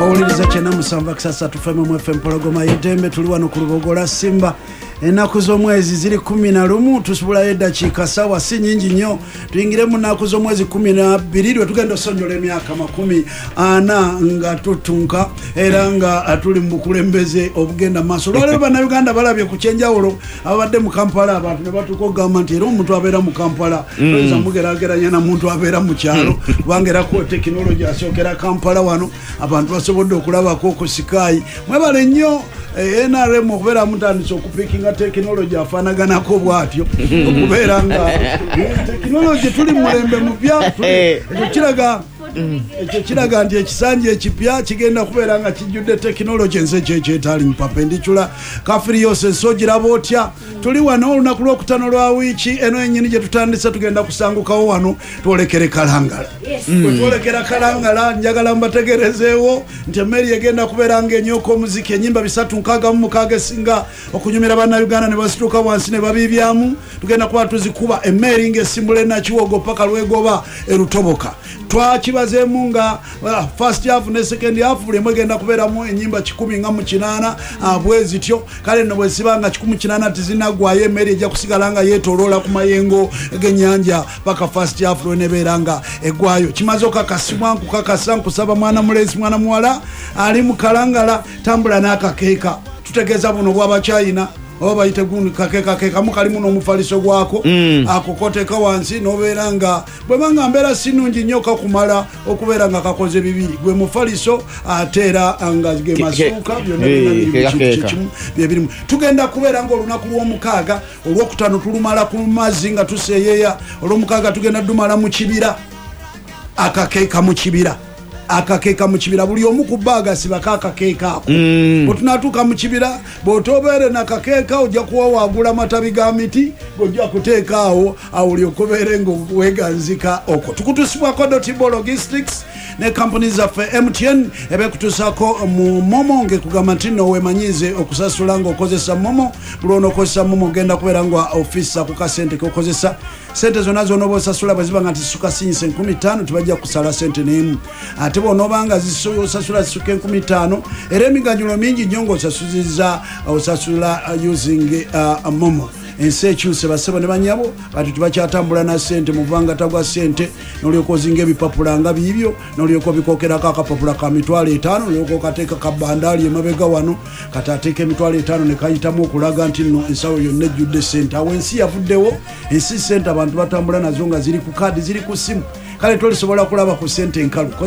owuliriza kyena musamba kisasa tufeme mu FM pologoma yedembe tuli wano ku Lubogola Simba ennaku z'omwezi ziri 11 tusubula eddakiika sawa si nyingi nnyo tuyingire mu nnaku z'omwezi 12 lwe tugenda osonyola emyaka 40 nga tutunka era nga tuli mu bukulembeze obugenda maaso lwaleero bannayuganda balabye ku kyenjawulo abadde mu Kampala abantu ne batuuka okugamba nti era omuntu abeera mu Kampala oyinza mugerageranya na muntu abeera mu kyalo kubanga era ku tekinologi asookera Kampala wano abantu basobodde okulabako ku Sky mwebale nnyo NRM okubeera mutandise okupikinga tekinologi afaanaganako bwatyo okubeera nga tekinologi tuli mulembe mu byatu ekyo kiraga nti ekisanja ekipya kigenda kubeera nga kijjudde tekinologi ensi ekyetali mpapa endikyula kafiri yose ensogiraba otya tuli wano olunaku lwokutano lwa wiiki eno ennyini gye tutandise tugenda kusangukawo wano twolekere Kalangala twolekera Kalangala njagala mbategerezeewo nti emmeri egenda kubeera nga enyoka omuziki enyimba 366 esinga okunyumira bannayuganda ne basituuka wansi ne babibyamu tugenda kuba tuzikuba emmeri ng'esimbula enakiwogo paka lwegoba erutoboka twakibazeemu nga first half ne second half buli emu egenda kubeeramu enyimba 18 bwe zityo kale nno bwesiba nga 18 tizinagwayo emmeri ejja kusigala nga yeetooloola ku mayengo g'ennyanja paka first half lwenebeera nga eggwayo kimaze okakasibwa nkukakasa nkusaba mwana mulenzi mwana muwala ali mu Kalangala tambula n'akakeeka tutegeeza buno bw'Abachina oba bayite guni kakeeka mukalimu n'omufaliso gwako akokoteka wansi nobeera nga bwebanga mbeera sinungi nnyo kakumala okubeera nga kakoze bibiri gwe mufaliso ateera nga ge masuuka byonna tugenda kubeera nga olunaku lw'omukaaga olwokutano tulumala ku mazzi nga tuseeyeeya olw'omukaaga tugenda dumala mu kibira akakeeka mu kibira buli omu ku baaga sibako akakeeka ako bwetunatuuka mu kibira bw'otobeere nakakeeka ojja kuwa waagula matabi ga miti bw'ojja kuteeka awo olyokubeere ng'weganzika okwo tukutusibwako Dotibo Logistics ne kampuni zaffe MTN ebekutuusako mu momo ng'ekugamba nti nno weemanyiize okusasula ng'okozesa momo buli onookozesa momo ogenda kubeera nga ofisa ku kasente kokozesa sente zonna z'onooba osasula bwe ziba nga tisisuka sinyise 15 tibajja kusala sente n'emu ate bw'onooba nga osasula zisuka 15 era emiganjulo mingi nnyo ng'osasuzizza osasula using momo ensi ekyuse basebo ne banyabo bati tubakyatambula na sente muvanga tagwa sente n'olyoka ozinga ebipapula nga biibyo n'olyoka obikokerako akapapula ka 5,000 n'olyoka okateeka ka bandaali emabega wano kati ateeka 5,000 ne kayitamu okulaga nti nno ensawo yonna ejjudde sente awo ensi yavuddewo ensi sente abantu batambula nazo nga ziri ku kaadi ziri ku simu kale tolisobola kulaba ku sente enkalu